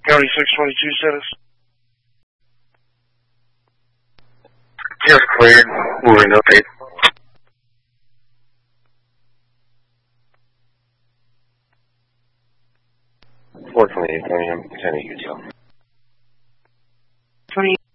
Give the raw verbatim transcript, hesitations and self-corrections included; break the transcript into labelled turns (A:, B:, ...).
A: County six twenty-two status.
B: Just cleared. Moving update. four twenty-eight, County, Utah.
A: twenty